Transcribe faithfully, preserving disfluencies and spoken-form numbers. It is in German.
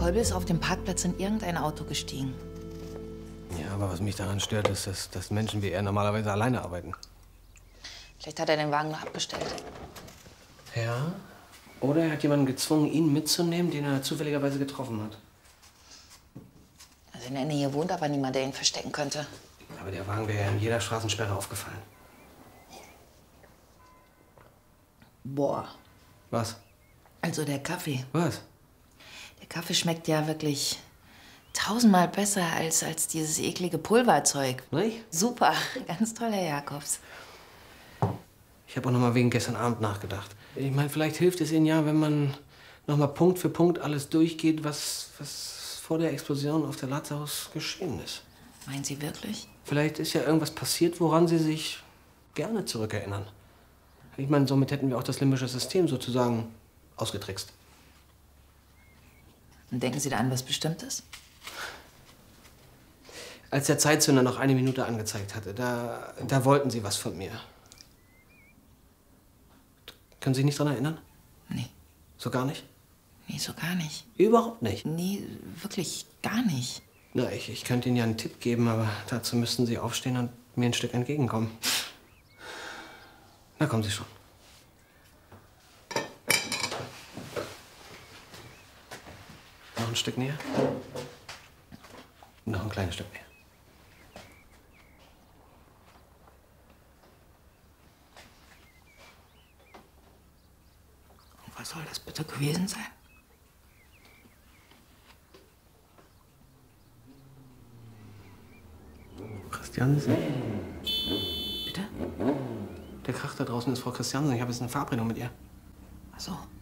Kolbe ist auf dem Parkplatz in irgendein Auto gestiegen. Ja, aber was mich daran stört, ist, dass, dass Menschen wie er normalerweise alleine arbeiten. Vielleicht hat er den Wagen noch abgestellt. Ja? Oder er hat jemanden gezwungen, ihn mitzunehmen, den er zufälligerweise getroffen hat. Also in der Nähe wohnt aber niemand, der ihn verstecken könnte. Aber der Wagen wäre ja in jeder Straßensperre aufgefallen. Boah. Was? Also der Kaffee. Was? Der Kaffee schmeckt ja wirklich tausendmal besser als, als dieses eklige Pulverzeug. Nicht? Super, ganz toll, Herr Jakobs. Ich habe auch noch mal wegen gestern Abend nachgedacht. Ich meine, vielleicht hilft es Ihnen ja, wenn man noch mal Punkt für Punkt alles durchgeht, was, was vor der Explosion auf der Lazarus geschehen ist. Meinen Sie wirklich? Vielleicht ist ja irgendwas passiert, woran Sie sich gerne zurückerinnern. Ich meine, somit hätten wir auch das limbische System sozusagen ausgetrickst. Und denken Sie da an was Bestimmtes? Als der Zeitzünder noch eine Minute angezeigt hatte, da, da wollten Sie was von mir. Können Sie sich nicht daran erinnern? Nee. So gar nicht? Nee, so gar nicht. Überhaupt nicht? Nee, wirklich gar nicht. Na, ich, ich könnte Ihnen ja einen Tipp geben, aber dazu müssten Sie aufstehen und mir ein Stück entgegenkommen. Na, kommen Sie schon. Noch ein Stück näher? Noch ein kleines Stück näher. Und was soll das bitte gewesen sein? Christiansen? Bitte? Der Krach da draußen ist Frau Christiansen. Ich habe jetzt eine Verabredung mit ihr. Ach so.